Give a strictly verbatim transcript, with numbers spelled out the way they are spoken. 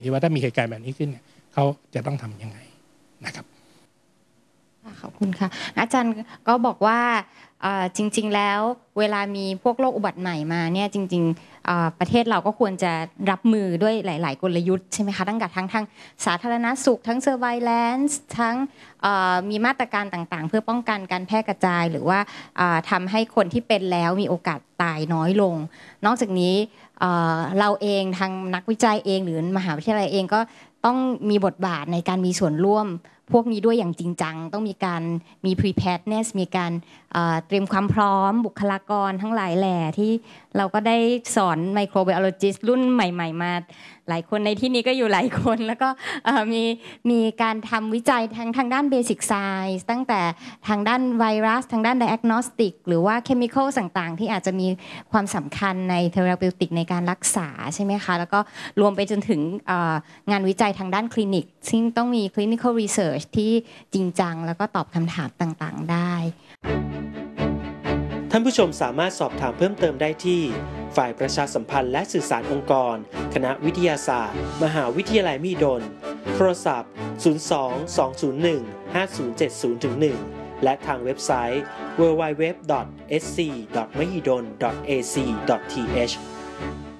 ว่าถ้ามีเหตุการณ์แบบนี้ขึ้นเนี่ยเขาจะต้องทำยังไงนะครับขอบคุณค่ะอาจารย์ก็บอกว่าจริงๆแล้วเวลามีพวกโรคอุบัติใหม่มาเนี่ยจริงๆประเทศเราก็ควรจะรับมือด้วยหลายๆกลยุทธ์ใช่ไหมคะตั้งแต่ทั้งทางสาธารณสุขทั้ง surveillance ทั้งมีมาตรการต่างๆเพื่อป้องกันการแพร่กระจายหรือว่าทำให้คนที่เป็นแล้วมีโอกาสตายน้อยลงนอกจากนี้เราเองทางนักวิจัยเองหรือมหาวิทยาลัยเองก็ต้องมีบทบาทในการมีส่วนร่วมพวกนี้ด้วยอย่างจริงจังต้องมีการมี preparedness มีการเตรียมความพร้อมบุคลากรทั้งหลายแหล่ที่เราก็ได้สอน microbiologist รุ่นใหม่ๆมาหลายคนในที่นี้ก็อยู่หลายคนแล้วก็มีมีการทำวิจัยทั้งทางด้าน basic science ตั้งแต่ทางด้านไวรัสทางด้าน diagnostic หรือว่า chemical ต่างๆที่อาจจะมีความสำคัญใน therapeutic ในการรักษาใช่ไหมคะแล้วก็รวมไปจนถึงงานวิจัยทางด้านคลินิกซึ่งต้องมี clinical research ที่จริงจังแล้วก็ตอบคำถามต่างๆได้ท่านผู้ชมสามารถสอบถามเพิ่มเติมได้ที่ฝ่ายประชาสัมพันธ์และสื่อสารองค์กรคณะวิทยาศาสตร์มหาวิทยาลัยมหิดลโทรศัพท์ศูนย์ สอง สอง ศูนย์ หนึ่ง ห้า ศูนย์ เจ็ด ศูนย์ หนึ่ง และทางเว็บไซต์ ดับเบิลยู ดับเบิลยู ดับเบิลยู ดอท เอส ซี ดอท มหิดล ดอท เอ ซี ดอท ที เอช